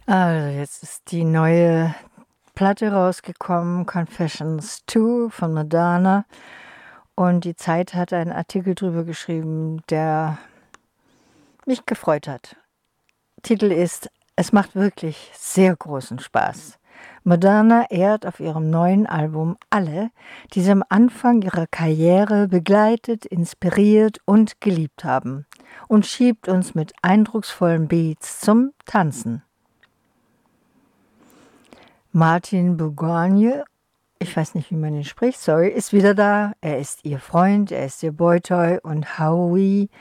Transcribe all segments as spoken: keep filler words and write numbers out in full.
Also jetzt ist die neue Platte rausgekommen, Confessions zwei von Madonna. Und die Zeit hat einen Artikel drüber geschrieben, der mich gefreut hat. Titel ist: Es macht wirklich sehr großen Spaß. Madonna ehrt auf ihrem neuen Album alle, die sie am Anfang ihrer Karriere begleitet, inspiriert und geliebt haben, und schiebt uns mit eindrucksvollen Beats zum Tanzen. Martin Bourgogne, ich weiß nicht, wie man ihn spricht, sorry, ist wieder da. Er ist ihr Freund, er ist ihr Boytoy, und Howie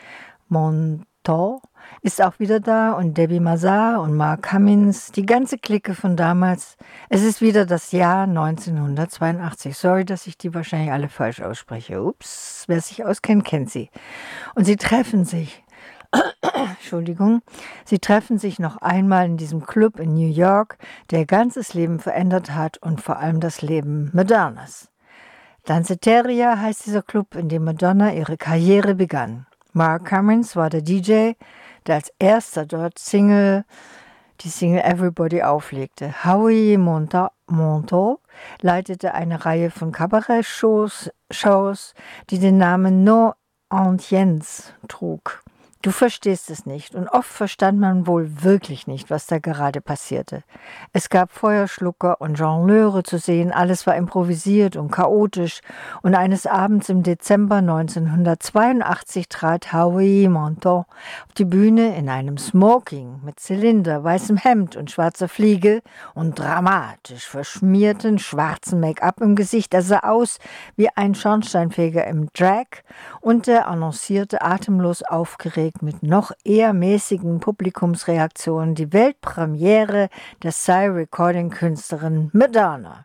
Monteau ist auch wieder da, und Debbie Mazar und Mark Cummins, die ganze Clique von damals. Es ist wieder das Jahr neunzehnhundertzweiundachtzig. Sorry, dass ich die wahrscheinlich alle falsch ausspreche. Ups, wer sich auskennt, kennt sie. Und sie treffen sich. Entschuldigung, sie treffen sich noch einmal in diesem Club in New York, der ihr ganzes Leben verändert hat und vor allem das Leben Madonnas. Danceteria heißt dieser Club, in dem Madonna ihre Karriere begann. Mark Cummins war der D J, der als erster dort Single, die Single Everybody auflegte. Howie Monteau leitete eine Reihe von Kabarett-Shows, Shows, die den Namen No Audience trug. Du verstehst es nicht, und oft verstand man wohl wirklich nicht, was da gerade passierte. Es gab Feuerschlucker und Jongleure zu sehen, alles war improvisiert und chaotisch, und eines Abends im Dezember neunzehnhundertzweiundachtzig trat Howie Monteau auf die Bühne in einem Smoking mit Zylinder, weißem Hemd und schwarzer Fliege und dramatisch verschmierten schwarzen Make-up im Gesicht. Er sah aus wie ein Schornsteinfeger im Drag, und er annoncierte atemlos aufgeregt mit noch eher mäßigen Publikumsreaktionen die Weltpremiere der Psy-Recording-Künstlerin Madonna.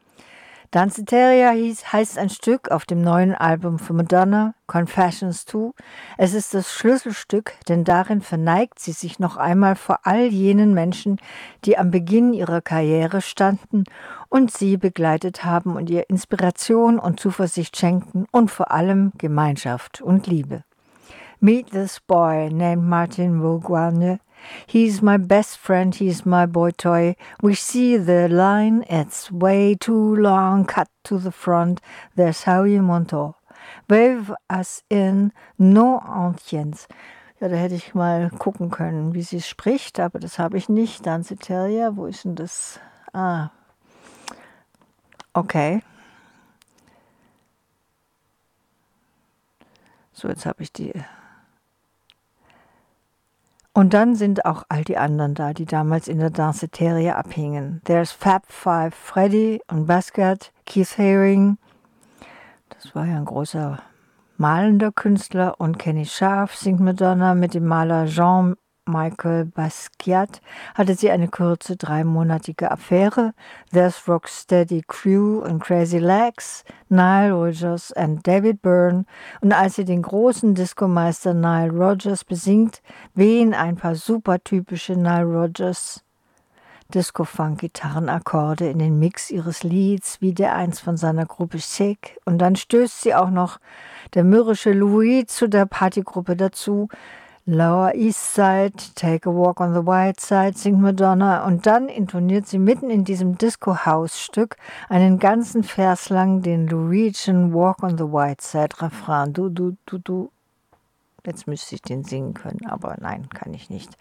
Danceteria hieß, heißt ein Stück auf dem neuen Album von Madonna, Confessions zwei. Es ist das Schlüsselstück, denn darin verneigt sie sich noch einmal vor all jenen Menschen, die am Beginn ihrer Karriere standen und sie begleitet haben und ihr Inspiration und Zuversicht schenkten und vor allem Gemeinschaft und Liebe. Meet this boy named Martin Bourgogne. He's my best friend, he's my boy toy. We see the line, it's way too long, cut to the front. There's Howie Monteau. Wave us in, no audience. Ja, da hätte ich mal gucken können, wie sie es spricht, aber das habe ich nicht. Danceteria, wo ist denn das? Ah, okay. So, jetzt habe ich die... Und dann sind auch all die anderen da, die damals in der Danceteria abhingen. There's Fab Five Freddy und Basquiat, Keith Haring, das war ja ein großer malender Künstler, und Kenny Scharf singt Madonna. Mit dem Maler Jean-Michel Basquiat hatte sie eine kurze dreimonatige Affäre. There's Rocksteady Crew und Crazy Legs, Nile Rodgers und David Byrne. Und als sie den großen Disco-Meister Nile Rodgers besingt, wehen ein paar super typische Nile Rodgers Disco-Funk-Gitarrenakkorde in den Mix ihres Lieds, wie der einst von seiner Gruppe Sick. Und dann stößt sie auch noch der mürrische Louis zu der Partygruppe dazu. Lower East Side, Take a Walk on the White Side, singt Madonna, und dann intoniert sie mitten in diesem Disco-House-Stück einen ganzen Vers lang den Louisian Walk on the White Side Refrain. Du, du, du, du. Jetzt müsste ich den singen können, aber nein, kann ich nicht.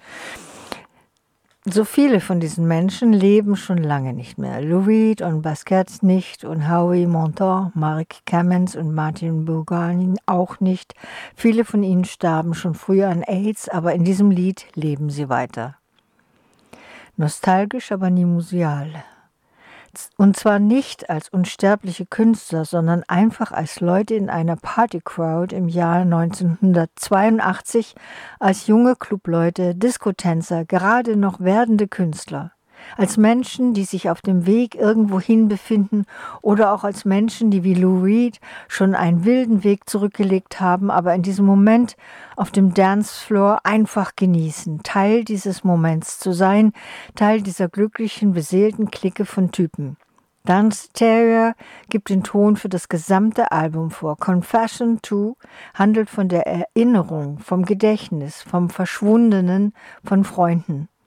So viele von diesen Menschen leben schon lange nicht mehr. Lou Reed und Basquiat nicht, und Howie Monteau, Mark Cummins und Martin Bourgogne auch nicht. Viele von ihnen starben schon früher an AIDS, aber in diesem Lied leben sie weiter. Nostalgisch, aber nie museal. Und zwar nicht als unsterbliche Künstler, sondern einfach als Leute in einer Partycrowd im Jahr neunzehnhundertzweiundachtzig, als junge Clubleute, Diskotänzer, gerade noch werdende Künstler. Als Menschen, die sich auf dem Weg irgendwohin befinden, oder auch als Menschen, die wie Lou Reed schon einen wilden Weg zurückgelegt haben, aber in diesem Moment auf dem Dancefloor einfach genießen, Teil dieses Moments zu sein, Teil dieser glücklichen, beseelten Clique von Typen. Danceteria gibt den Ton für das gesamte Album vor. Confession zwei handelt von der Erinnerung, vom Gedächtnis, vom Verschwundenen, von Freunden.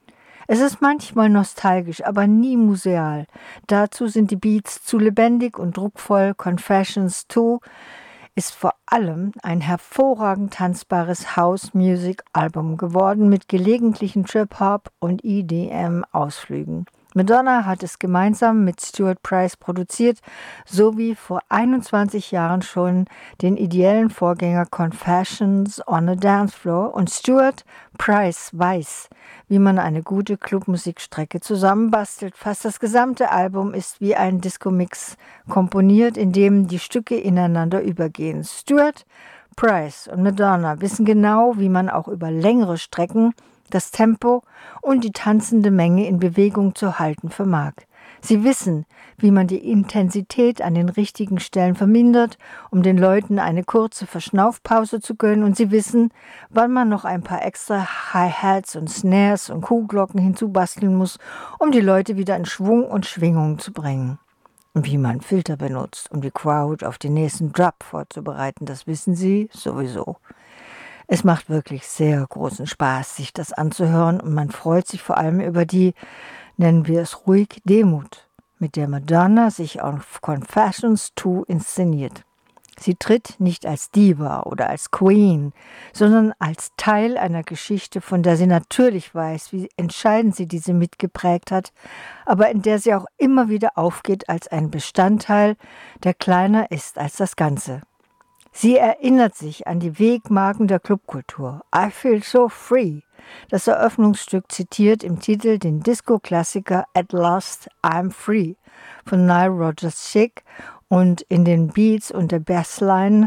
Es ist manchmal nostalgisch, aber nie museal. Dazu sind die Beats zu lebendig und druckvoll. Confessions zwei ist vor allem ein hervorragend tanzbares House-Music-Album geworden mit gelegentlichen Trip-Hop- und E D M-Ausflügen. Madonna hat es gemeinsam mit Stuart Price produziert, sowie vor einundzwanzig Jahren schon den ideellen Vorgänger Confessions on a Dance Floor, und Stuart Price weiß, wie man eine gute Clubmusikstrecke zusammenbastelt. Fast das gesamte Album ist wie ein Disco-Mix komponiert, in dem die Stücke ineinander übergehen. Stuart Price und Madonna wissen genau, wie man auch über längere Strecken das Tempo und die tanzende Menge in Bewegung zu halten vermag. Sie wissen, wie man die Intensität an den richtigen Stellen vermindert, um den Leuten eine kurze Verschnaufpause zu gönnen, und sie wissen, wann man noch ein paar extra Hi-Hats und Snares und Kuhglocken hinzubasteln muss, um die Leute wieder in Schwung und Schwingung zu bringen. Und wie man Filter benutzt, um die Crowd auf den nächsten Drop vorzubereiten, das wissen sie sowieso. Es macht wirklich sehr großen Spaß, sich das anzuhören, und man freut sich vor allem über die, nennen wir es ruhig, Demut, mit der Madonna sich auf Confessions zwei inszeniert. Sie tritt nicht als Diva oder als Queen, sondern als Teil einer Geschichte, von der sie natürlich weiß, wie entscheidend sie diese mitgeprägt hat, aber in der sie auch immer wieder aufgeht als ein Bestandteil, der kleiner ist als das Ganze. Sie erinnert sich an die Wegmarken der Clubkultur. I Feel So Free. Das Eröffnungsstück zitiert im Titel den Disco-Klassiker At Last I'm Free von Nile Rodgers Chic, und in den Beats und der Bassline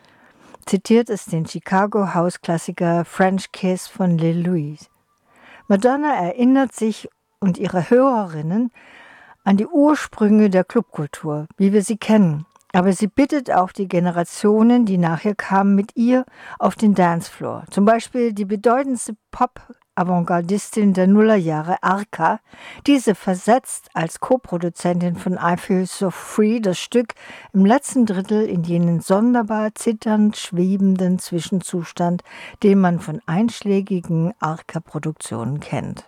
zitiert es den Chicago House-Klassiker French Kiss von Lil Louise. Madonna erinnert sich und ihre Hörerinnen an die Ursprünge der Clubkultur, wie wir sie kennen. Aber sie bittet auch die Generationen, die nachher kamen, mit ihr auf den Dancefloor. Zum Beispiel die bedeutendste Pop-Avantgardistin der Nullerjahre, Arca. Diese versetzt als Co-Produzentin von I Feel So Free das Stück im letzten Drittel in jenen sonderbar zitternd schwebenden Zwischenzustand, den man von einschlägigen Arca-Produktionen kennt.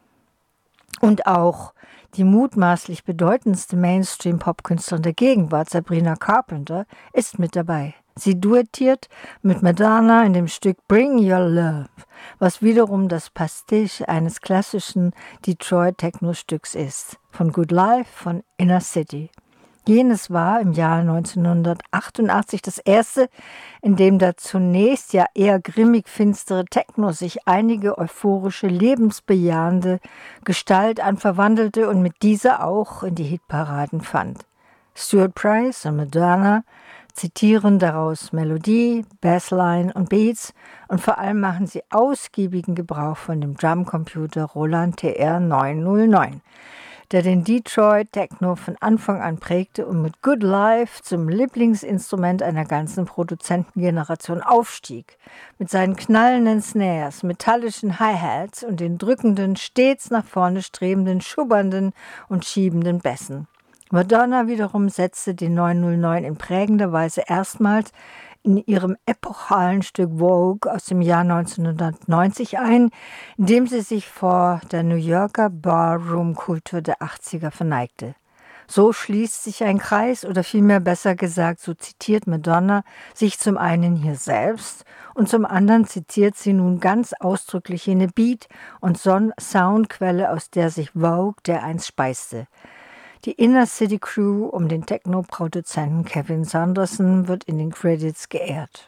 Und auch die mutmaßlich bedeutendste Mainstream-Pop-Künstlerin der Gegenwart, Sabrina Carpenter, ist mit dabei. Sie duettiert mit Madonna in dem Stück Bring Your Love, was wiederum das Pastiche eines klassischen Detroit-Techno-Stücks ist, von Good Life von Inner City. Jenes war im Jahr neunzehnhundertachtundachtzig das erste, in dem der zunächst ja eher grimmig finstere Techno sich einige euphorische, lebensbejahende Gestalt anverwandelte und mit dieser auch in die Hitparaden fand. Stuart Price und Madonna zitieren daraus Melodie, Bassline und Beats, und vor allem machen sie ausgiebigen Gebrauch von dem Drumcomputer Roland T R neunhundertneun. Der den Detroit Techno von Anfang an prägte und mit Good Life zum Lieblingsinstrument einer ganzen Produzentengeneration aufstieg. Mit seinen knallenden Snares, metallischen Hi-Hats und den drückenden, stets nach vorne strebenden, schubbernden und schiebenden Bässen. Madonna wiederum setzte den neunhundertneun in prägender Weise erstmals in ihrem epochalen Stück Vogue aus dem Jahr neunzehnhundertneunzig ein, in dem sie sich vor der New Yorker Barroom-Kultur der achtziger verneigte. So schließt sich ein Kreis, oder vielmehr besser gesagt, so zitiert Madonna sich zum einen hier selbst und zum anderen zitiert sie nun ganz ausdrücklich jene Beat- und Soundquelle, aus der sich Vogue dereinst speiste. Die Inner City Crew um den Techno-Produzenten Kevin Saunderson wird in den Credits geehrt.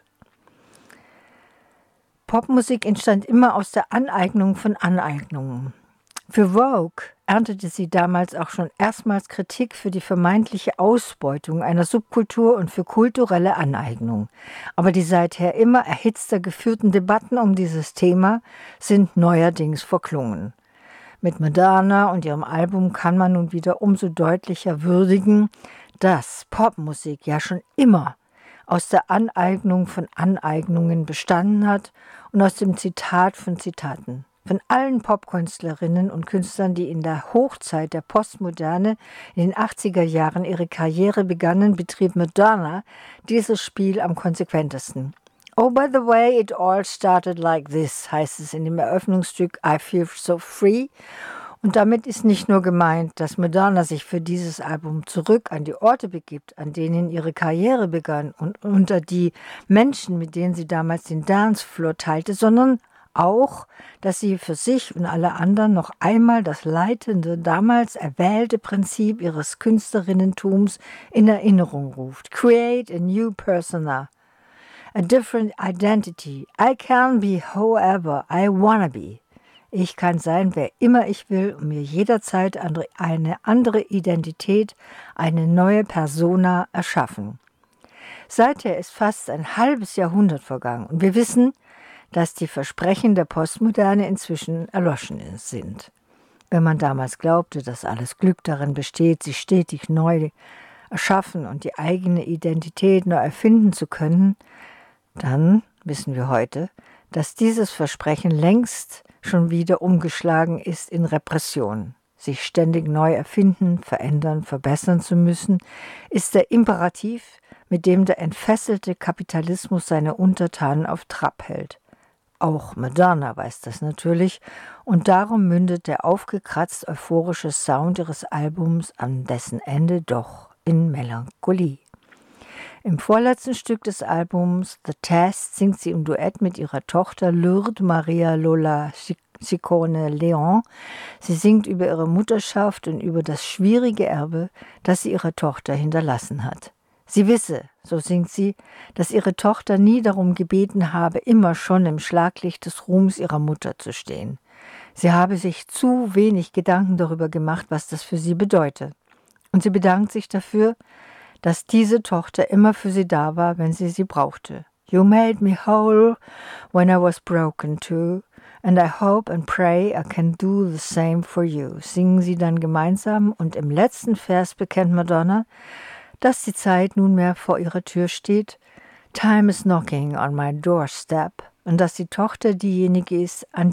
Popmusik entstand immer aus der Aneignung von Aneignungen. Für Vogue erntete sie damals auch schon erstmals Kritik für die vermeintliche Ausbeutung einer Subkultur und für kulturelle Aneignung. Aber die seither immer erhitzter geführten Debatten um dieses Thema sind neuerdings verklungen. Mit Madonna und ihrem Album kann man nun wieder umso deutlicher würdigen, dass Popmusik ja schon immer aus der Aneignung von Aneignungen bestanden hat und aus dem Zitat von Zitaten. Von allen Popkünstlerinnen und Künstlern, die in der Hochzeit der Postmoderne in den achtziger Jahren ihre Karriere begannen, betrieb Madonna dieses Spiel am konsequentesten. Oh, by the way, it all started like this, heißt es in dem Eröffnungsstück I Feel So Free. Und damit ist nicht nur gemeint, dass Madonna sich für dieses Album zurück an die Orte begibt, an denen ihre Karriere begann und unter die Menschen, mit denen sie damals den Dancefloor teilte, sondern auch, dass sie für sich und alle anderen noch einmal das leitende, damals erwählte Prinzip ihres Künstlerinnentums in Erinnerung ruft. Create a new persona, a different identity. I can be whoever I wanna be. Ich kann sein, wer immer ich will und mir jederzeit eine andere Identität, eine neue Persona erschaffen. Seither ist fast ein halbes Jahrhundert vergangen und wir wissen, dass die Versprechen der Postmoderne inzwischen erloschen sind. Wenn man damals glaubte, dass alles Glück darin besteht, sich stetig neu erschaffen und die eigene Identität neu erfinden zu können, dann wissen wir heute, dass dieses Versprechen längst schon wieder umgeschlagen ist in Repression. Sich ständig neu erfinden, verändern, verbessern zu müssen, ist der Imperativ, mit dem der entfesselte Kapitalismus seine Untertanen auf Trab hält. Auch Madonna weiß das natürlich und darum mündet der aufgekratzt euphorische Sound ihres Albums an dessen Ende doch in Melancholie. Im vorletzten Stück des Albums, The Test, singt sie im Duett mit ihrer Tochter Lourdes Maria Lola Ciccone Leon. Sie singt über ihre Mutterschaft und über das schwierige Erbe, das sie ihrer Tochter hinterlassen hat. Sie wisse, so singt sie, dass ihre Tochter nie darum gebeten habe, immer schon im Schlaglicht des Ruhms ihrer Mutter zu stehen. Sie habe sich zu wenig Gedanken darüber gemacht, was das für sie bedeute. Und sie bedankt sich dafür, dass diese Tochter immer für sie da war, wenn sie sie brauchte. You made me whole when I was broken too, and I hope and pray I can do the same for you, singen sie dann gemeinsam und im letzten Vers bekennt Madonna, dass die Zeit nunmehr vor ihrer Tür steht, Time is knocking on my doorstep, und dass die Tochter diejenige ist, an